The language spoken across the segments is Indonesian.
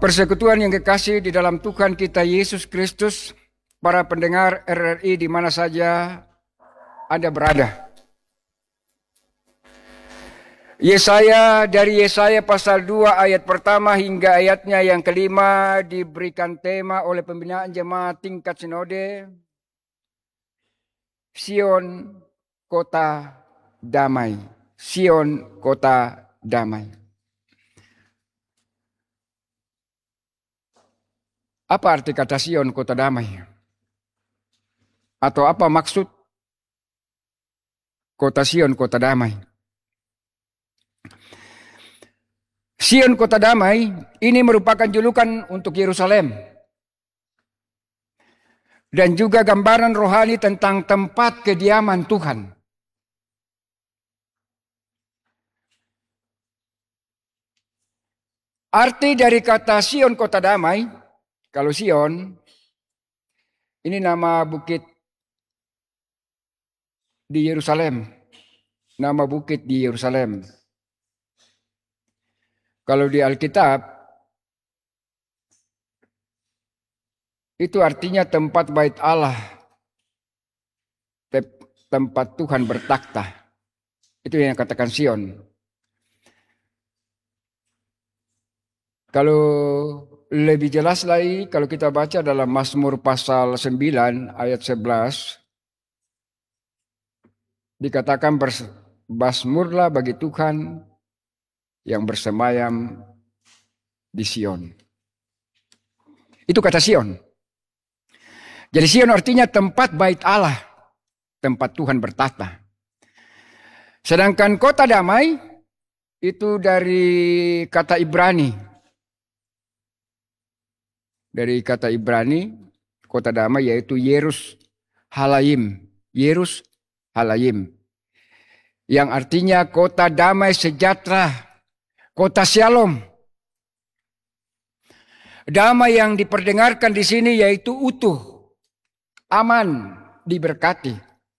Persekutuan yang kekasih di dalam Tuhan kita Yesus Kristus, para pendengar RRI di mana saja Anda berada. Dari Yesaya pasal 2 ayat pertama hingga ayatnya yang kelima diberikan tema oleh pembinaan jemaat tingkat sinode, Sion Kota Damai. Sion Kota Damai. Apa arti kata Sion Kota Damai? Atau apa maksud kota Sion Kota Damai? Sion Kota Damai ini merupakan julukan untuk Yerusalem. Dan juga gambaran rohani tentang tempat kediaman Tuhan. Arti dari kata Sion Kota Damai, kalau Sion, ini nama bukit di Yerusalem. Nama bukit di Yerusalem. Kalau di Alkitab, itu artinya tempat bait Allah. Tempat Tuhan bertakhta. Itu yang katakan Sion. Kalau lebih jelas lagi, kalau kita baca dalam Mazmur pasal 9 ayat 11, dikatakan bermazmurlah bagi Tuhan yang bersemayam di Sion. Itu kata Sion. Jadi Sion artinya tempat bait Allah, tempat Tuhan bertahta. Sedangkan kota damai itu dari kata Ibrani. Dari kata Ibrani, kota damai yaitu Yerus-Halayim. Yerus-Halayim. Yang artinya kota damai sejahtera, kota Shalom. Damai yang diperdengarkan di sini yaitu utuh, aman, diberkati.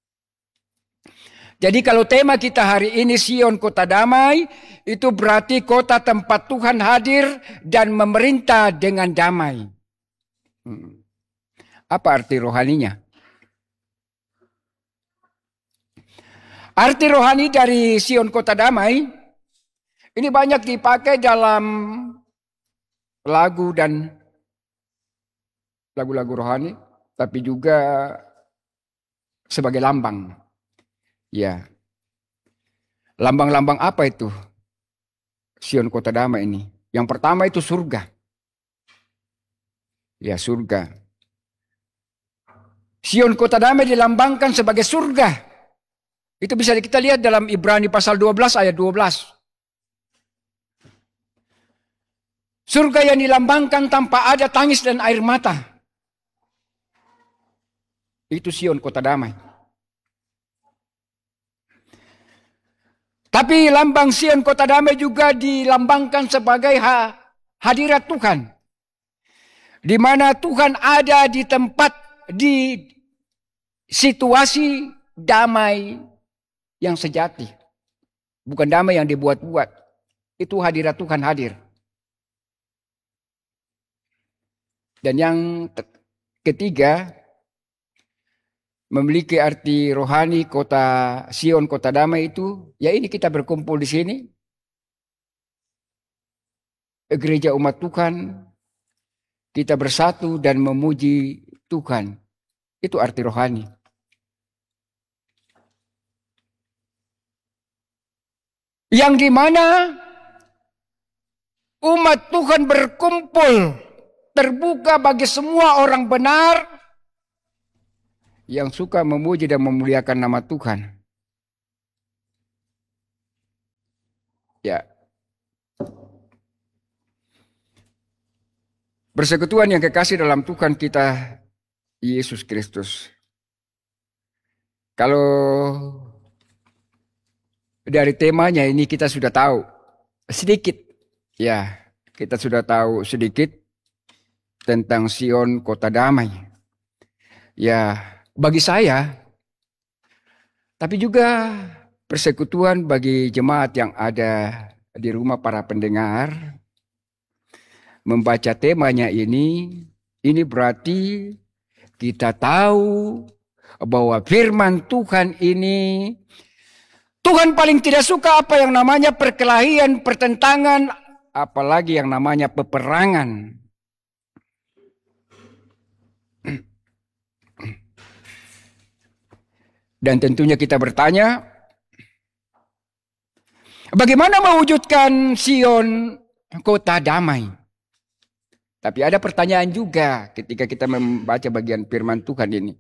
Jadi kalau tema kita hari ini Sion Kota Damai, itu berarti kota tempat Tuhan hadir dan memerintah dengan damai. Apa arti rohaninya? Arti rohani dari Sion Kota Damai ini banyak dipakai dalam lagu dan lagu-lagu rohani, tapi juga sebagai lambang. Ya, lambang-lambang apa itu Sion Kota Damai ini? Yang pertama itu surga. Ya, surga. Sion Kota Damai dilambangkan sebagai surga. Itu bisa kita lihat dalam Ibrani pasal 12 ayat 12. Surga yang dilambangkan tanpa ada tangis dan air mata. Itu Sion Kota Damai. Tapi lambang Sion Kota Damai juga dilambangkan sebagai hadirat Tuhan. Di mana Tuhan ada di tempat, di situasi damai yang sejati. Bukan damai yang dibuat-buat. Itu hadirat Tuhan hadir. Dan yang ketiga, memiliki arti rohani kota Sion, kota damai itu, ya ini kita berkumpul di sini. Gereja umat Tuhan, kita bersatu dan memuji Tuhan. Itu arti rohani. Yang dimana umat Tuhan berkumpul, terbuka bagi semua orang benar yang suka memuji dan memuliakan nama Tuhan. Ya. Persekutuan yang kekasih dalam Tuhan kita Yesus Kristus. Kalau dari temanya ini kita sudah tahu sedikit. Ya, kita sudah tahu sedikit tentang Sion Kota Damai. Ya, bagi saya, tapi juga persekutuan bagi jemaat yang ada di rumah para pendengar, membaca temanya ini berarti kita tahu bahwa firman Tuhan ini, Tuhan paling tidak suka apa yang namanya perkelahian, pertentangan, apalagi yang namanya peperangan. Dan tentunya kita bertanya, bagaimana mewujudkan Sion kota damai? Tapi ada pertanyaan juga ketika kita membaca bagian firman Tuhan ini.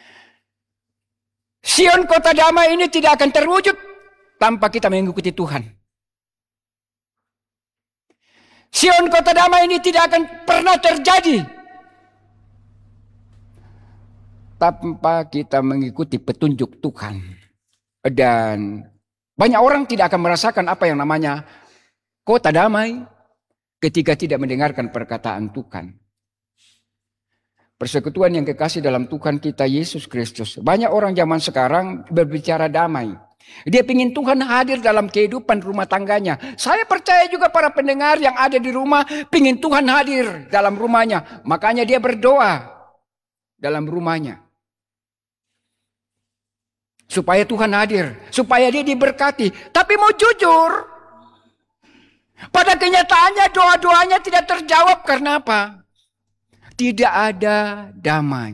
Sion kota damai ini tidak akan terwujud tanpa kita mengikuti Tuhan. Sion kota damai ini tidak akan pernah terjadi tanpa kita mengikuti petunjuk Tuhan. Dan banyak orang tidak akan merasakan apa yang namanya kota damai ketika tidak mendengarkan perkataan Tuhan. Persekutuan yang kekasih dalam Tuhan kita Yesus Kristus. Banyak orang zaman sekarang berbicara damai. Dia ingin Tuhan hadir dalam kehidupan rumah tangganya. Saya percaya juga para pendengar yang ada di rumah ingin Tuhan hadir dalam rumahnya. Makanya dia berdoa dalam rumahnya. Supaya Tuhan hadir. Supaya dia diberkati. Tapi mau jujur, pada kenyataannya doa-doanya tidak terjawab. Karena apa? Tidak ada damai.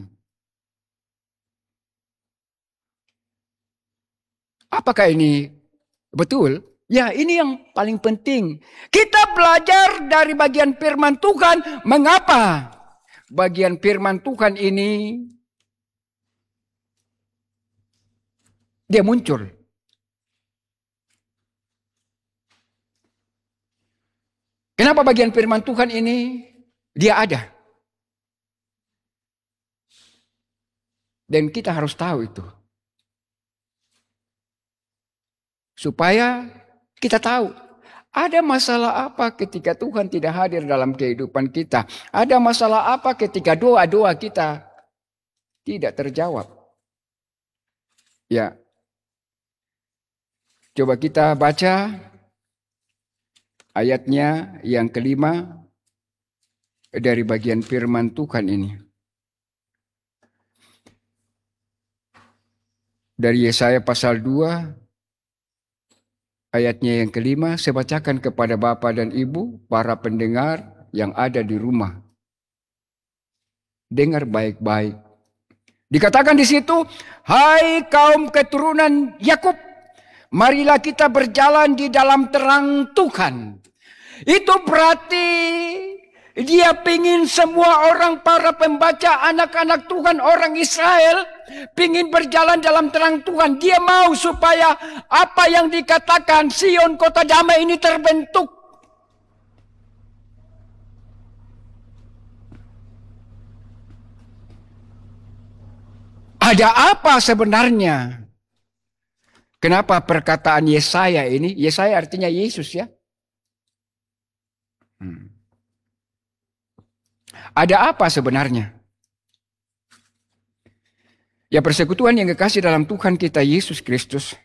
Apakah ini betul? Ya, ini yang paling penting. Kita belajar dari bagian firman Tuhan. Mengapa bagian firman Tuhan ini dia muncul? Kenapa bagian firman Tuhan ini dia ada? Dan kita harus tahu itu. Supaya kita tahu. Ada masalah apa ketika Tuhan tidak hadir dalam kehidupan kita. Ada masalah apa ketika doa-doa kita tidak terjawab. Ya. Coba kita baca ayatnya yang kelima dari bagian firman Tuhan ini. Dari Yesaya pasal 2 ayatnya yang kelima, saya bacakan kepada Bapak dan Ibu, para pendengar yang ada di rumah. Dengar baik-baik. Dikatakan di situ, hai kaum keturunan Yakub, marilah kita berjalan di dalam terang Tuhan. Itu berarti dia pingin semua orang, para pembaca, anak-anak Tuhan, orang Israel, pingin berjalan dalam terang Tuhan. Dia mau supaya apa yang dikatakan Sion kota damai ini terbentuk. Ada apa sebenarnya? Kenapa perkataan Yesaya ini? Yesaya artinya Yesus ya. Ada apa sebenarnya? Ya, persekutuan yang kekasih dalam Tuhan kita Yesus Kristus.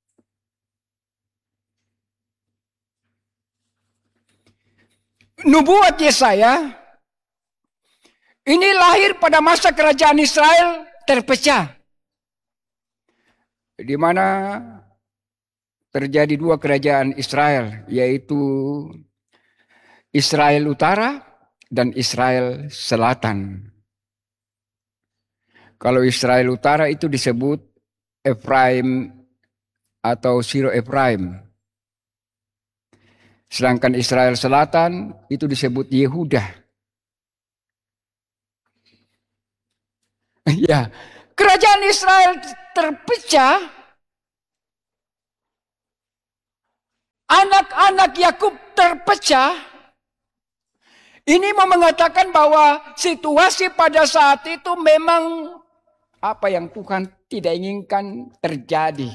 Nubuat Yesaya ini lahir pada masa kerajaan Israel terpecah. Di mana terjadi dua kerajaan Israel, yaitu Israel Utara dan Israel Selatan. Kalau Israel Utara itu disebut Efraim atau Siro Efraim. Sedangkan Israel Selatan itu disebut Yehuda. Ya, kerajaan Israel terpecah. Anak-anak Yakub terpecah. Ini mau mengatakan bahwa situasi pada saat itu memang apa yang Tuhan tidak inginkan terjadi.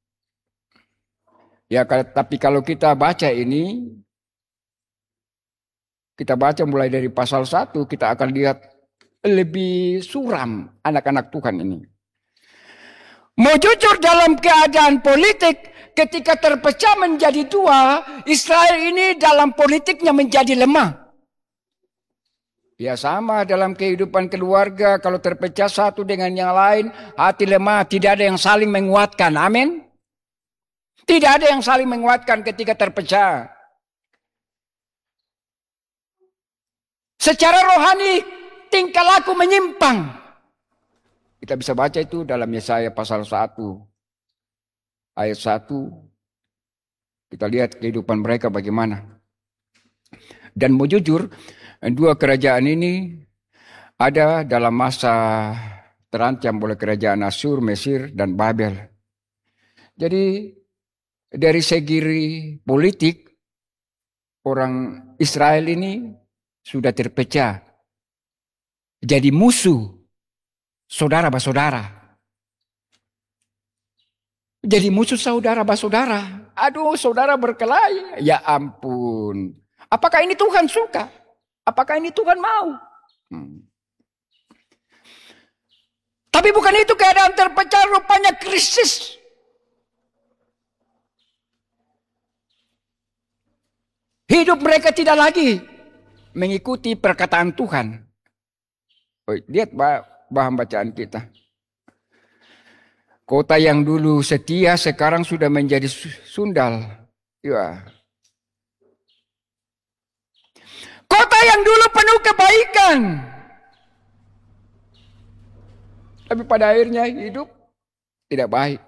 Ya, tapi kalau kita baca ini, kita baca mulai dari pasal 1, kita akan lihat lebih suram anak-anak Tuhan ini. Mau jujur dalam keadaan politik, ketika terpecah menjadi dua, Israel ini dalam politiknya menjadi lemah. Ya sama dalam kehidupan keluarga, kalau terpecah satu dengan yang lain, hati lemah, tidak ada yang saling menguatkan. Amin. Tidak ada yang saling menguatkan ketika terpecah. Secara rohani, tingkah laku menyimpang. Kita bisa baca itu dalam Yesaya pasal 1. Ayat 1. Kita lihat kehidupan mereka bagaimana. Dan mau jujur, dua kerajaan ini ada dalam masa terancam oleh kerajaan Asyur, Mesir, dan Babel. Jadi dari segi politik, orang Israel ini sudah terpecah. Jadi musuh saudara-saudara. Jadi musuh saudara-saudara. Aduh, saudara berkelahi. Ya ampun. Apakah ini Tuhan suka? Apakah ini Tuhan mau? Tapi bukan itu keadaan terpecah, rupanya krisis. Hidup mereka tidak lagi mengikuti perkataan Tuhan. Lihat bahan bacaan kita. Kota yang dulu setia sekarang sudah menjadi sundal. Ya. Kota yang dulu penuh kebaikan, tapi pada akhirnya hidup tidak baik.